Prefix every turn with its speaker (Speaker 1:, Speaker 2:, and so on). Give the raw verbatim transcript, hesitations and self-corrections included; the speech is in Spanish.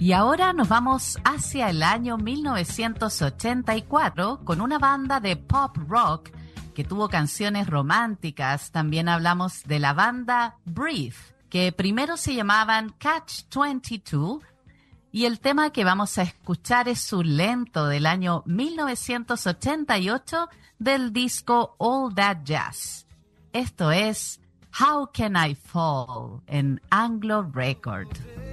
Speaker 1: Y ahora nos vamos hacia el año mil novecientos ochenta y cuatro con una banda de pop rock que tuvo canciones románticas. También hablamos de la banda Breathe, que primero se llamaban Catch veintidós, y el tema que vamos a escuchar es su lento del año mil novecientos ochenta y ocho del disco All That Jazz. Esto es How Can I Fall en Anglo Record.